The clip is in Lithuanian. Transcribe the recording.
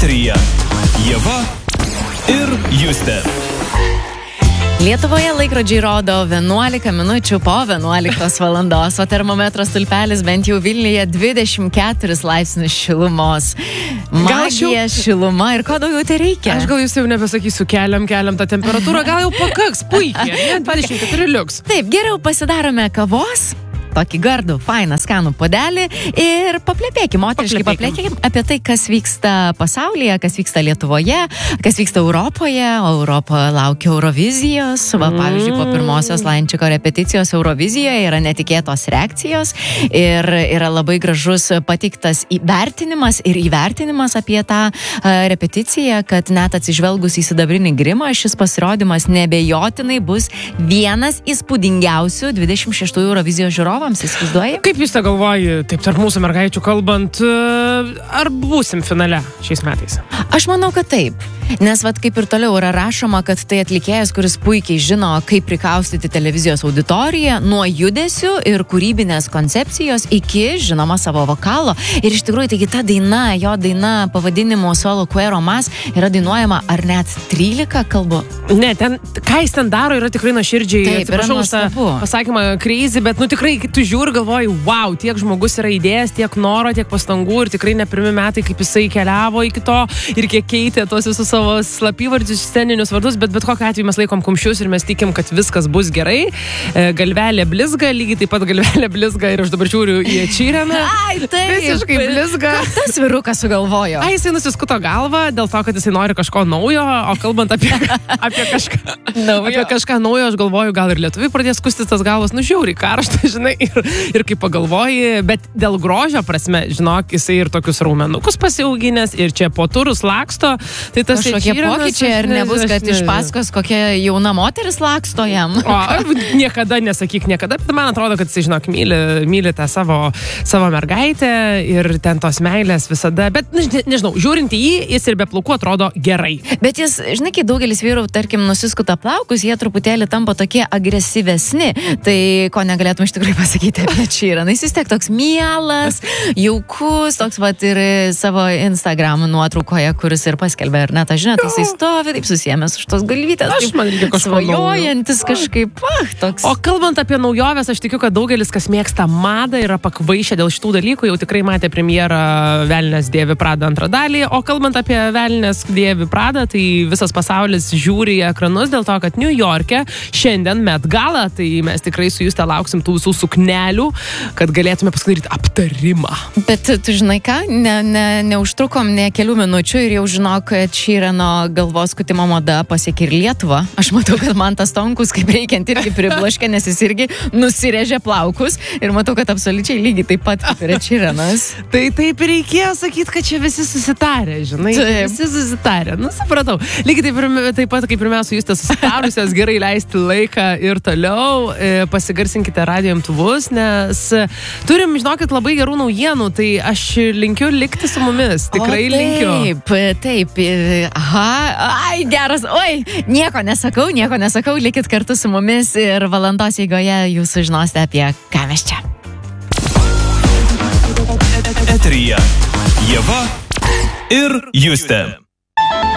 Eteryje Ieva ir Justė. Lietuvoje laikrodžiai rodo 11 minučių po 11 valandos, o termometro stulpelis bent jau Vilniuje 24 laipsnius šilumos. Magija, šiluma ir ko daugiau tai reikia? Aš gal jūs jau nebesakysiu, keliam tą temperatūrą, gal jau pakaks, puikiai, 24 liuks. Taip, geriau pasidarome kavos, tokį gardų, fainą, skanų puodelį ir paplepėkim, moteriškai paplepėkim apie tai, kas vyksta pasaulyje, kas vyksta Lietuvoje, kas vyksta Europoje, o Europa laukia Eurovizijos. Va, pavyzdžiui, po pirmosios Lančiko repeticijos Eurovizijoje yra netikėtos reakcijos ir yra labai gražus pateiktas įvertinimas apie tą repeticiją, kad net atsižvelgus į sidabrinį grimą, šis pasirodymas nebejotinai bus vienas įspūdingiausių 26 Eurovizijos žiūrovams. Įsivaizduoji? Kaip jūs tą galvoji, taip tarp mūsų mergaičių kalbant, ar būsim finale šiais metais? Aš manau, kad taip. Nes vat kaip ir toliau yra rašoma, kad tai atlikėjas, kuris puikiai žino, kaip prikaustyti televizijos auditoriją nuo judesių ir kūrybinės koncepcijos iki, žinoma, savo vokalo. Ir iš tikrųjų, taigi ta daina, jo daina pavadinimu Solo Quero Mas yra dainuojama ar net 13 kalbų. Ne, ką jis ten daro, yra tikrai nuoširdžiai. Taip, atsiprašau už tą pasakymą crazy, bet tikrai tu žiūri, galvoji, wow, tiek žmogus yra idėjas, tiek noro, tiek pastangų ir tikrai ne pirmi metai, kaip jisai keliavo iki to ir kiek keitė tos visus savo slapyvardžius, sceninius vardus, bet kokiu atveju mes laikom kumščius ir mes tikim, kad viskas bus gerai. Galvelė blizga, lygiai taip pat galvelė blizga ir aš dabar žiūriu į Čyreną. Ai, taip, visiškai blizga. Ką tas vyrukas sugalvojo? Ai, jisai nusiskuto galvą dėl to, kad jisai nori kažko naujo, o kalbant apie kažką naujo, aš galvoju, gal ir lietuviai pradės kustis tas galvas, žiauriai karšta, žinai, ir kaip pagalvoji, bet dėl grožio prasme, žinok, jisai ir tokius raumenukus pasiauginęs ir čia po turus laksto, tai tas kažkokie pokyčiai, ar nebus, kad iš paskos kokia jauna moteris laksto jam? Niekada nesakyk niekada, bet man atrodo, kad jisai, žinok, myli tą savo mergaitę ir ten tos meilės visada, bet nežinau, žiūrint į jį, jis ir be plaukų atrodo gerai. Bet jis, žinai, kai daugelis vyrų, tarkim, nusiskuta plaukus, jie truputėlį tampa tokie agresyvesni, tai ko negalėtum iš tikrųjų pasakyti apie Čyreną. Jis vis tiek toks mielas, jaukus, toks vat ir savo Instagram nuotraukoje, kuris ir paskelbė, ar net, žinot, jisai stovi, taip susiėmęs už tos galvytės, taip svajojantis kažkaip, toks. O kalbant apie naujoves, aš tikiu, kad daugelis, kas mėgsta madą, yra pakvaišę dėl šitų dalykų, jau tikrai matė premjerą Velnias dėvi Pradą antrą dalį, o kalbant apie Velnias dėvi Pradą, tai visas pasaulis žiūri į ekranus dėl to, kad New York'e šiandien Met Gala, tai mes tikrai su Juste lauksim tų visų suknelių, kad galėtume pasidaryti aptarimą. Bet tu žinai ką, neužtrukom ne kelių minučių ir jau žinok, kad Čyreno galvos skutimo mada pasiekė ir Lietuvą. Aš matau, kad Mantas Tonkus, kaip reikiant, irgi priblaškė, nes jis irgi nusirėžė plaukus ir matau, kad absoliučiai lygiai taip pat kaip ir Čyrenas. Tai taip reikėjo sakyti, kad čia visi susitarė, žinai. Taip. Visi susitarė. Supratau. Lygiai taip pat, kaip ir mes su Juste susitarusios, gerai leisti laiką ir toliau. Pasigarsinkite radijo imtuvus, nes turim, žinokit, labai gerų naujienų, tai aš linkiu likti su mumis. Tikrai linkiu. Taip. Aha, ai, geras. Oi, nieko nesakau, likit kartu su mumis ir valandos eigoje jūs sužinosite apie ką mes čia. Eteryje Ieva ir Justė.